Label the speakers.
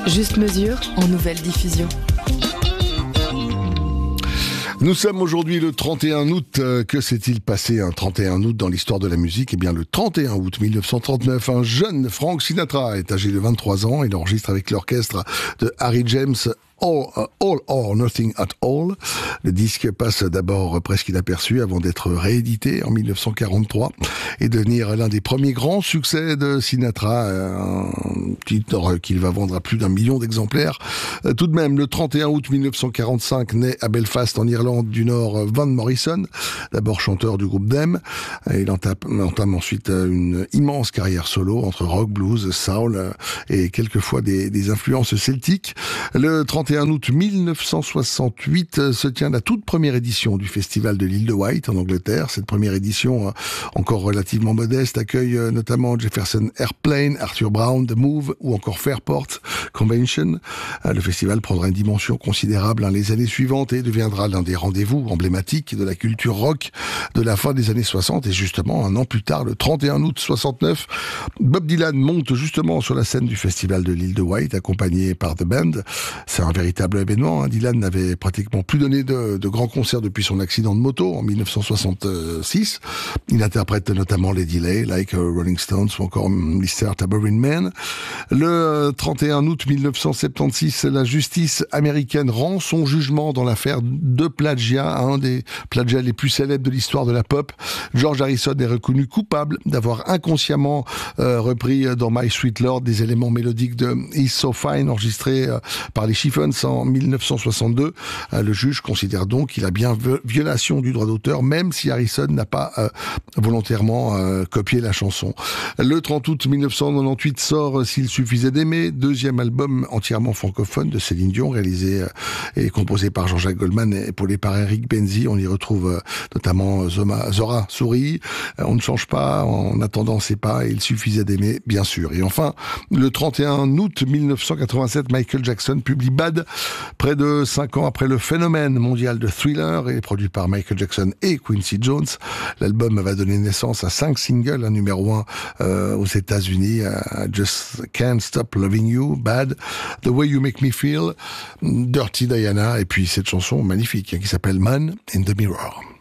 Speaker 1: Juste Mesure en nouvelle diffusion.
Speaker 2: Nous sommes aujourd'hui le 31 août. Que s'est-il passé un 31 août dans l'histoire de la musique ? Eh bien, le 31 août 1939, un jeune Frank Sinatra est âgé de 23 ans. Il enregistre avec l'orchestre de Harry James All or Nothing at All. Le disque passe d'abord presque inaperçu avant d'être réédité en 1943 et devenir l'un des premiers grands succès de Sinatra, un titre qu'il va vendre à plus d'1 million d'exemplaires. Tout de même, le 31 août 1945 naît à Belfast en Irlande du Nord Van Morrison, d'abord chanteur du groupe Them. Il entame ensuite une immense carrière solo entre rock, blues, soul et quelquefois des influences celtiques. Le 31 août 1968 se tient la toute première édition du festival de l'île de Wight en Angleterre. Cette première édition, encore relativement modeste, accueille notamment Jefferson Airplane, Arthur Brown, The Move ou encore Fairport Convention. Le festival prendra une dimension considérable les années suivantes et deviendra l'un des rendez-vous emblématiques de la culture rock de la fin des années 60. Et justement, un an plus tard, le 31 août 69, Bob Dylan monte justement sur la scène du festival de l'île de Wight, accompagné par The Band. C'est un véritable événement. Dylan n'avait pratiquement plus donné de grands concerts depuis son accident de moto en 1966. Il interprète notamment Lady Lay, Like Rolling Stones ou encore Mr. Tambourine Man. Le 31 août 1976, la justice américaine rend son jugement dans l'affaire de plagiat, un des plagiats les plus célèbres de l'histoire de la pop. George Harrison est reconnu coupable d'avoir inconsciemment repris dans My Sweet Lord des éléments mélodiques de He's So Fine enregistrés par les Chiffons en 1962. Le juge considère donc qu'il a bien violation du droit d'auteur, même si Harrison n'a pas volontairement copié la chanson. Le 30 août 1998 sort S'il suffisait d'aimer, deuxième album entièrement francophone de Céline Dion, réalisé et composé par Jean-Jacques Goldman et épaulé par Eric Benzi. On y retrouve notamment Zora Souris, On ne change pas, En attendant c'est pas, et Il suffisait d'aimer, bien sûr. Et enfin, le 31 août 1987, Michael Jackson publie Bad, près de 5 ans après le phénomène mondial de Thriller, et produit par Michael Jackson et Quincy Jones. L'album va donner naissance à 5 singles, un numéro 1 aux États-Unis, Just Can't Stop Loving You, Bad, The Way You Make Me Feel, Dirty Diana, et puis cette chanson magnifique qui s'appelle Man in the Mirror.